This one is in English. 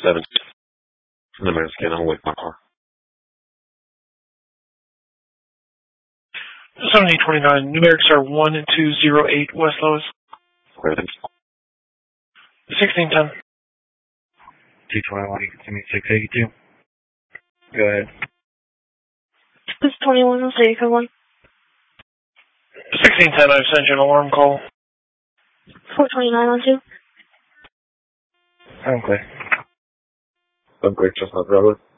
7. The Mexican, I'll wait my car. 7829, numerics are 1 and 208 West Lois. Okay, thanks. 1610. 221, you can send me 682. Go ahead. This is 21, I'll say you come on. 1610, I've sent you an alarm call. 429 on 2. I'm clear. I'm great, just not brother.